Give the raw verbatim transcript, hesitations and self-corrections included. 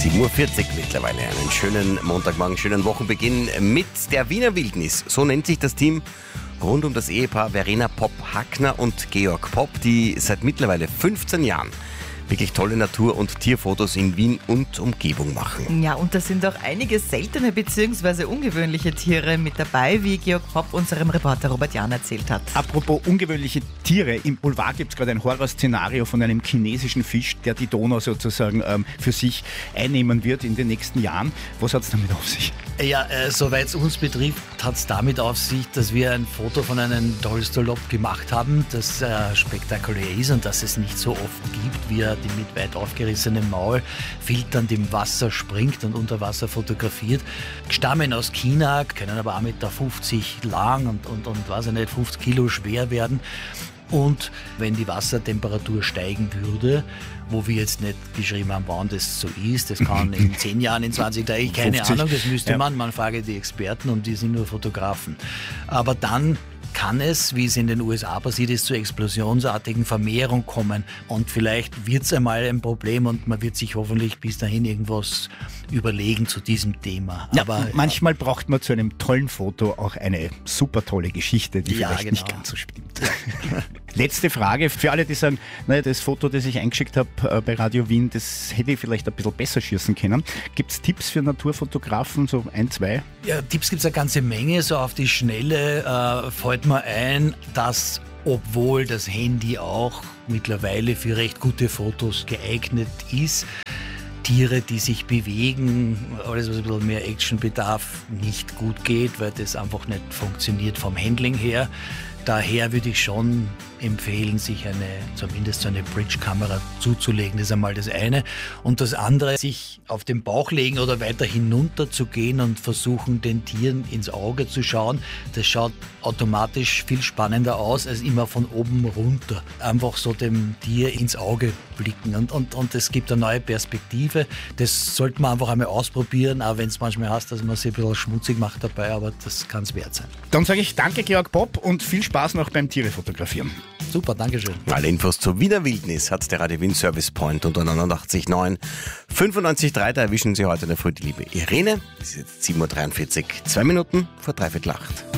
sieben Uhr vierzig mittlerweile. Einen schönen Montagmorgen, schönen Wochenbeginn mit der Wiener Wildnis. So nennt sich das Team rund um das Ehepaar Verena Popp-Hackner und Georg Popp, die seit mittlerweile fünfzehn Jahren wirklich tolle Natur- und Tierfotos in Wien und Umgebung machen. Ja, und da sind auch einige seltene bzw. ungewöhnliche Tiere mit dabei, wie Georg Popp unserem Reporter Robert Jahn erzählt hat. Apropos ungewöhnliche Tiere, im Boulevard gibt es gerade ein Horrorszenario von einem chinesischen Fisch, der die Donau sozusagen ähm, für sich einnehmen wird in den nächsten Jahren. Was hat es damit auf sich? Ja, äh, soweit es uns betrifft, hat es damit auf sich, dass wir ein Foto von einem Dolstolop gemacht haben, das äh, spektakulär ist und das es nicht so oft gibt, wie er die mit weit aufgerissenem Maul filternd im Wasser springt und unter Wasser fotografiert. Stammen aus China, können aber auch eins Komma fünfzig Meter lang und, und, und weiß ich nicht, fünfzig Kilo schwer werden. Und wenn die Wassertemperatur steigen würde, wo wir jetzt nicht geschrieben haben, wann das so ist, das kann in zehn Jahren, in zwanzig Jahren, keine fünfzig. Ahnung, das müsste Ja. man, man frage die Experten und die sind nur Fotografen. Aber dann kann es, wie es in den U S A passiert ist, zur explosionsartigen Vermehrung kommen und vielleicht wird es einmal ein Problem und man wird sich hoffentlich bis dahin irgendwas überlegen zu diesem Thema. Ja, Aber manchmal braucht man zu einem tollen Foto auch eine super tolle Geschichte, die Ja, vielleicht nicht genau. ganz so stimmt. Letzte Frage für alle, die sagen, naja, das Foto, das ich eingeschickt habe äh, bei Radio Wien, das hätte ich vielleicht ein bisschen besser schießen können. Gibt es Tipps für Naturfotografen, so ein, zwei? Ja, Tipps gibt es eine ganze Menge. So auf die Schnelle äh, fällt mir ein, dass obwohl das Handy auch mittlerweile für recht gute Fotos geeignet ist, Tiere, die sich bewegen, alles was ein bisschen mehr Action bedarf, nicht gut geht, weil das einfach nicht funktioniert vom Handling her. Daher würde ich schon empfehlen, sich eine, zumindest so eine Bridge-Kamera zuzulegen. Das ist einmal das eine. Und das andere, sich auf den Bauch legen oder weiter hinunter zu gehen und versuchen, den Tieren ins Auge zu schauen. Das schaut automatisch viel spannender aus, als immer von oben runter. Einfach so dem Tier ins Auge blicken. Und, und, und es gibt eine neue Perspektive. Das sollte man einfach einmal ausprobieren, auch wenn es manchmal heißt, dass man sich ein bisschen schmutzig macht dabei, aber das kann es wert sein. Dann sage ich danke, Georg Popp, und viel Spaß noch beim Tiere fotografieren. Super, Dankeschön. Alle Infos zur Wiener Wildnis hat der Radio Wien Service Point unter neunundachtzig Komma neun fünfundneunzig Komma drei. Da erwischen Sie heute in der Früh die liebe Irene. Es ist jetzt sieben Uhr dreiundvierzig, zwei Minuten vor dreiviertel acht.